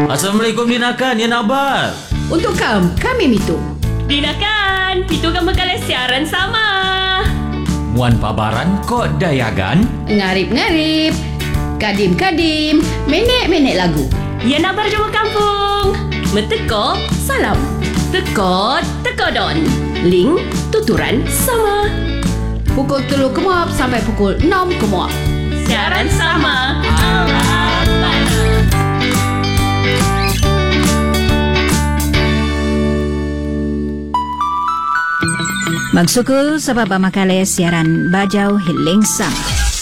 Assalamualaikum Dinakan, ya Nabar. Untuk kami Mitu. Dinakan, Pitu kan bekalan siaran sama. Muan pabaran kok dayagan. Ngarip-ngarip. Kadim-kadim. Menek-menek lagu. Ya Nabar jumpa kampung. Meteko, salam. Teko, tekodon. Ling, tuturan sama. Pukul 3 kemuap sampai pukul 6 kemuap. Siaran sama. Magsukul sa papamakali siaran Bajau Hiling Sama.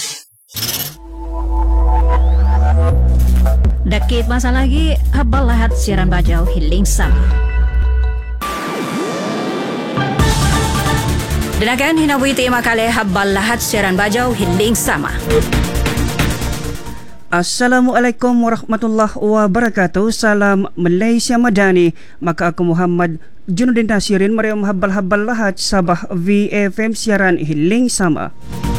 Dakit masa lagi habal lahat siaran Bajau Hiling Sama. Dinakan hinabuiti makali habal lahat siaran Bajau Hiling Sama. Assalamualaikum warahmatullahi wabarakatuh. Salam Malaysia Madani. Maka aku Muhammad Junudin Nasirin Mariam habal-habal lahat Sabah VFM siaran Hiling Sama.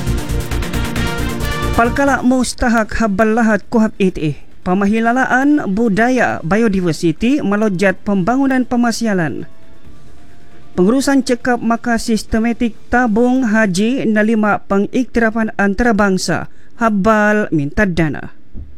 Palkala mustahak habal lahat kuhab iti. Pamahilalaan budaya biodiversity melojat pembangunan pemasyalan. Pengurusan cekap maka sistematik tabung haji nalima pengiktirafan antarabangsa habal minta dana.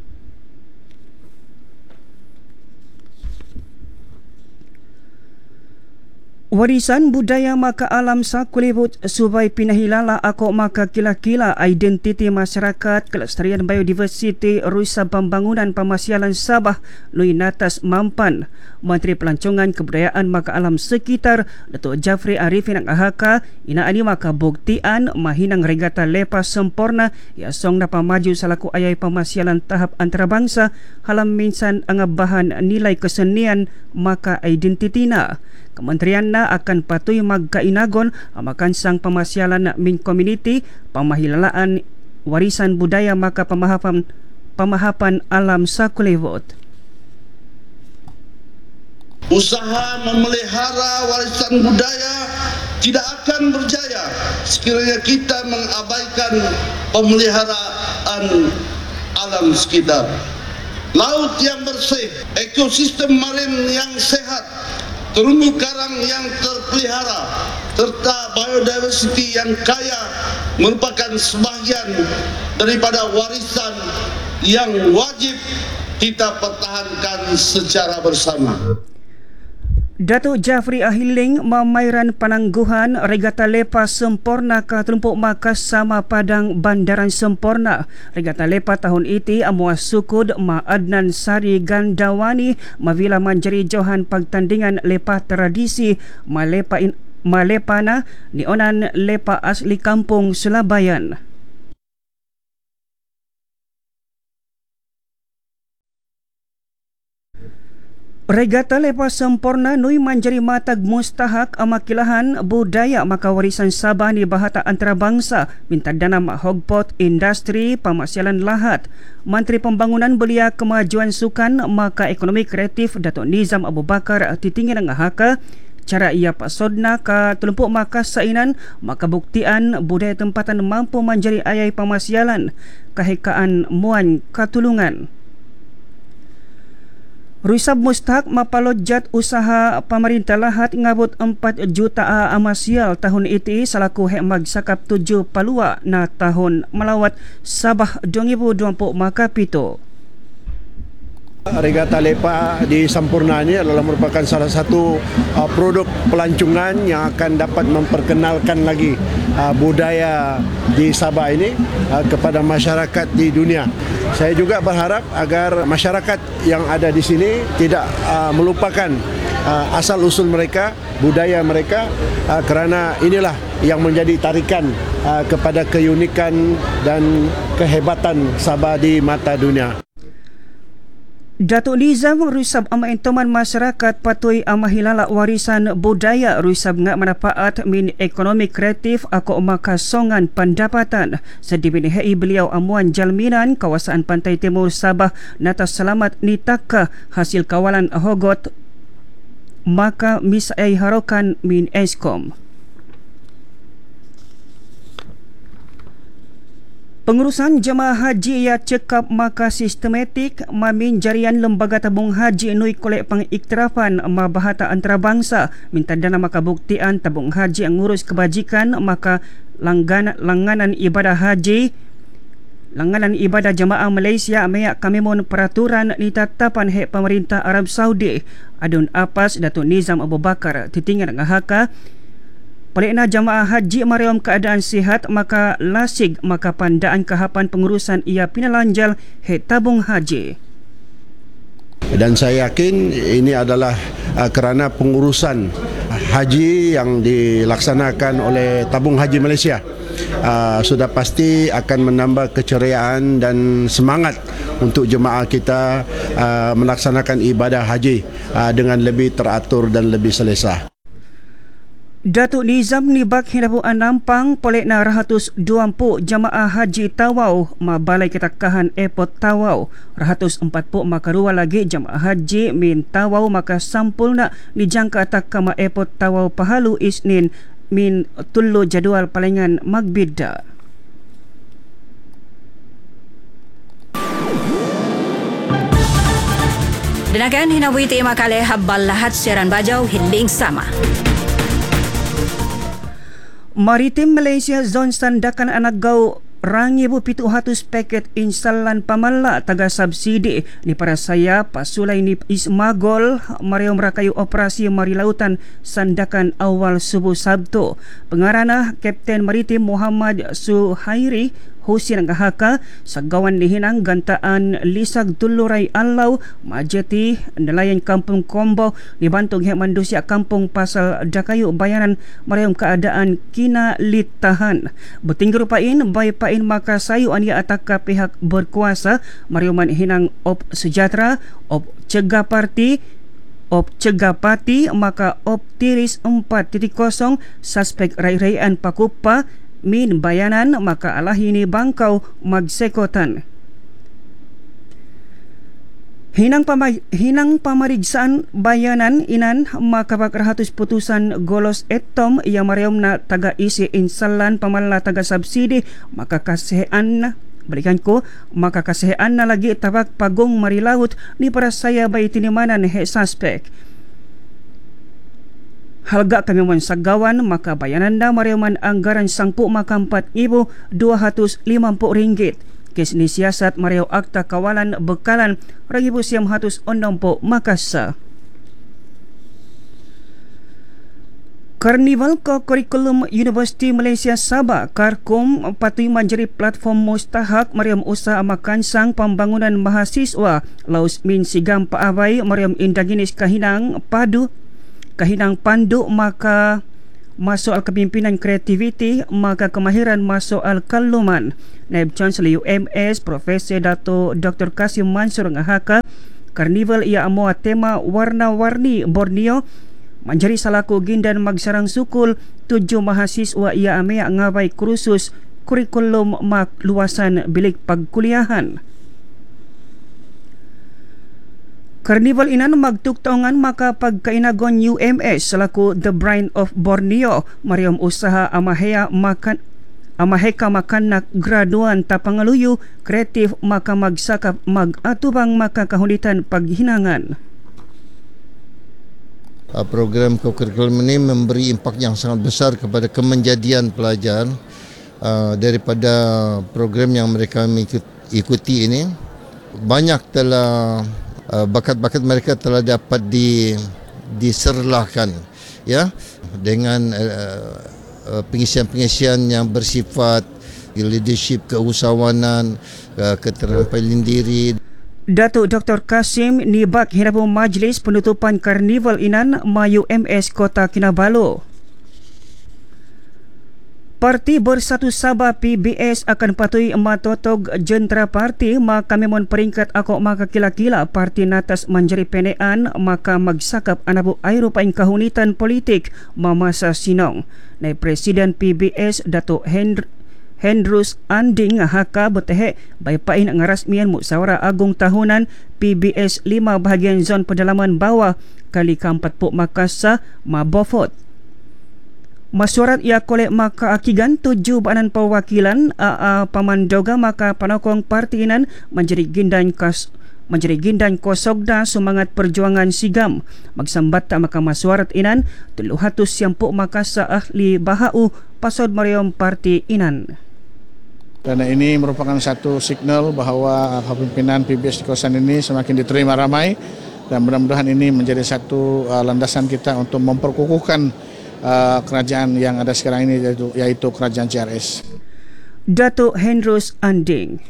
Warisan budaya maka alam sakulibut subai pinahilala ako maka kila-kila identiti masyarakat kelestarian biodiversity rusa pembangunan pemasyalan Sabah lui natas mampan. Menteri Pelancongan Kebudayaan maka alam sekitar Datuk Jafri Arifin ang ahaka inaani maka buktian mahinang regata lepas sempurna ya song na pamaju salaku ayay pemasyalan tahap antarabangsa halam minsan ang bahan nilai kesenian maka identitina. Kementerian na akan patuloy magkainagon ang makansang pemasyalan min community, pamahilalaan warisan budaya maka pamahapan alam sa kulivot. Usaha memelihara warisan budaya tidak akan berjaya sekiranya kita mengabaikan pemeliharaan alam sekitar. Laut yang bersih, ekosistem marin yang sehat, terumbu karang yang terpelihara serta biodiversity yang kaya merupakan sebahagian daripada warisan yang wajib kita pertahankan secara bersama. Datuk Jafri Ahiling memairan penangguhan regata lepas sempurna ke Terumpuk Makas sama Padang Bandaran Sempurna. Regata lepas tahun ini amua sukud ma Adnan Sari Gandawani mavila manjari johan pagtandingan lepas tradisi malepana ni onan lepa asli kampung Sulabayan. Regata lepas sempurna nui manjari matag mustahak amakilahan budaya maka warisan Sabah ni bahata antarabangsa minta dana hogpot industri pemasyalan lahat. Menteri Pembangunan Belia Kemajuan Sukan maka ekonomi kreatif Datuk Nizam Abu Bakar titingin ang ahaka cara ia pasodna ka Terumpuk Makas sainan maka buktian budaya tempatan mampu manjari ayai pemasyalan kahekaan muan katulungan. Rusab mustahak mapalojat usaha pemerintah lahat ngabut 4 juta amasyal tahun iti salaku hek magsakap 7 palua na tahun melawat Sabah 2020 maka pito. Regata Lepa di Sampurna ini adalah merupakan salah satu produk pelancongan yang akan dapat memperkenalkan lagi budaya di Sabah ini kepada masyarakat di dunia. Saya juga berharap agar masyarakat yang ada di sini tidak melupakan asal-usul mereka, budaya mereka, kerana inilah yang menjadi tarikan kepada keunikan dan kehebatan Sabah di mata dunia. Datuk Nizam rusab ama entoman masyarakat patui amahilala warisan budaya rusab ngak manfaat min ekonomi kreatif ako makasongan pendapatan. Sedibini hei beliau amuan jalminan kawasan pantai timur Sabah natas selamat nitaka hasil kawalan hogot maka misai harokan min Eskom. Pengurusan jemaah haji ia cekap maka sistematik mamin jarian lembaga tabung haji nui kolek pengiktirafan mabahata antarabangsa minta dana maka buktian tabung haji yang ngurus kebajikan maka langganan ibadah haji Langganan ibadah jemaah Malaysia meyak kamimun peraturan ditatapan hek pemerintah Arab Saudi adun apas Datuk Nizam Abu Bakar titingan ngahaka Palikna jamaah haji mariam keadaan sihat maka lasig maka pandaan kahapan pengurusan ia pinalanjal hek tabung haji. Dan saya yakin ini adalah kerana pengurusan haji yang dilaksanakan oleh Tabung Haji Malaysia. Sudah pasti akan menambah keceriaan dan semangat untuk jemaah kita melaksanakan ibadah haji dengan lebih teratur dan lebih selesa. Datuk Nizam nibak hinapu anampang polekna 120 jamaah haji Tawau ma balai ketakahan airport Tawau 140 maka dua lagi jamaah haji min Tawau maka sampulna dijangka takama airport Tawau Pahalu Isnin min tullu jadual palingan magbida. Denakan hinawiti makale habbal lahat siaran bajau hiling sama. Maritim Malaysia Zon sandakan anak gau rangibu 700 paket instalan pamala taga subsidi ni para saya pasulai ni Ismagol mariom rakayu operasi mari lautan sandakan awal subuh Sabtu. Pengarana Kapten Maritim Muhammad Suhairi Husin Gahaka sagawan dihinang gantaan lisag tuluray alaw majeti nelayan kampung Kombo dibantung hek manusia kampung pasal Dakayu bayanan mariam keadaan kina litahan betinggi rupain bay pain maka sayu ania ataka pihak berkuasa mariuman hinang op sejahtera op cegah parti op cegapati maka op tiris 4.0 suspek rai-raian pakupa min bayanan maka alah ini bangkau magsekotan. Hinang pamarigsaan bayanan inan maka bakrahatus putusan golos etom yang mariam na taga isi insalan pamala taga subsidi maka kasehan balikan ko maka kasehan na lagi tabak pagong marilaut ni para saya bay tinimanan he suspek. Halga kami sagawan maka bayanan na mariaman anggaran sangpu maka RM4,250. Kes ni siasat mariaw akta kawalan bekalan RM1,660 makasa. Karnival Kurikulum Universiti Malaysia Sabah Karkum patui menjadi platform mustahak mariam usaha makansang pembangunan mahasiswa laus min sigam paavai mariam indaginis kahinang pandu maka masuk al kepimpinan kreativiti maka kemahiran masuk al kaluman. Naib Chancellor UMS Profesor Dato Dr. Kasim Mansur ngahaka karnival ia amua tema warna-warni Borneo menjadi salaku gindan magsarang sukul 7 mahasiswa ia amea ngabai kursus kurikulum mak luasan bilik pagkuliahan. Karnival inan magtuktongan maka pagkainagon UMS selaku The Brain of Borneo mariam usaha amaheka makanak graduan tapangaluyu kreatif maka magsakap magatubang maka kahunitan paghinangan. Program kurikulum ini memberi impak yang sangat besar kepada kemenjadian pelajar daripada program yang mereka ikuti ini. Banyak telah bakat-bakat mereka telah dapat diserlahkan ya dengan pengisian-pengisian yang bersifat leadership, keusahawanan, keterampilan diri. Datuk Dr. Kasim nibak hirapu majlis penutupan karnival inan Mayu MS Kota Kinabalu. Parti Bersatu Sabah PBS akan patui matotog jentera parti maka memon peringkat akok maka kila-kila parti natas menjadi penean maka magsakap anabu airupain kahunitan politik mamasa sinong. Naib Presiden PBS Datuk Hendrus Anding haka betehe baypain ngarasmian Musyawarah Agung Tahunan PBS 5 bahagian zon pedalaman bawah kali ke-40 Makassar Mabofot. Masuarat ia kolek maka akigan 7 badan perwakilan pamandoga maka panokong parti inan menjadi gindan kosogda semangat perjuangan sigam magsambata maka masuarat inan 300 siampuk maka sa ahli bahau pasod mariom parti inan. Dan ini merupakan satu signal bahawa pimpinan PBS di kawasan ini semakin diterima ramai dan mudah-mudahan ini menjadi satu landasan kita untuk memperkukuhkan kerajaan yang ada sekarang ini yaitu kerajaan CRS. Datuk Hendros Anding.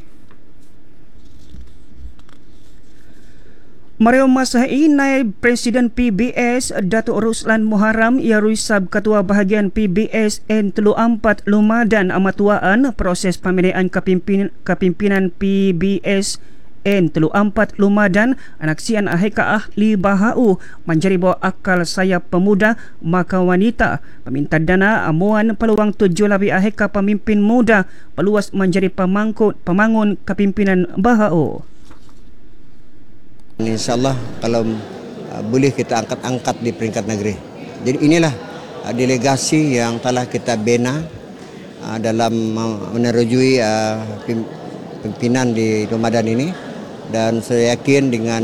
Mariam Masai naib Presiden PBS Datuk Ruslan Muharram ia ruisab Ketua Bahagian PBS N34 Lumadan Amatuaan proses pemilihan kepimpinan PBS N34 Lumadan anak sian aheka ahli bahau menjadi bawa akal sayap pemuda maka wanita peminta dana amuan peluang 7 lebih aheka pemimpin muda peluas menjadi pemangun kepimpinan bahau. InsyaAllah kalau boleh kita angkat-angkat di peringkat negeri. Jadi inilah delegasi yang telah kita bina dalam menerujui pimpinan di Lumadan ini, dan saya yakin dengan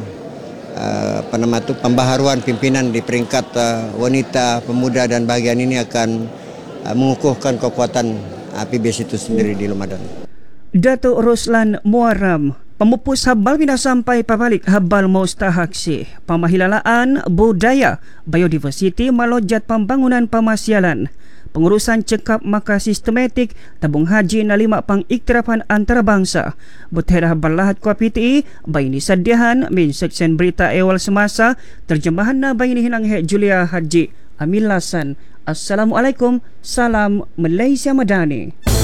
pembaharuan pimpinan di peringkat wanita, pemuda dan bahagian ini akan mengukuhkan kekuatan PBS itu sendiri di Lumadan. Datuk Ruslan Muharram. Pemupus habal bina sampai pabalik habal mustahaksi pemahilalaan budaya biodiversiti melojat pembangunan pemasyalan pengurusan cekap maka sistematik tabung haji na 5 pangiktirafan antarabangsa buthera balahat ko PTI bayni sadiahan min seksyen berita awal semasa terjemahan na bayni hinang Julia Haji Amil Hasan. Assalamualaikum, salam Malaysia Madani.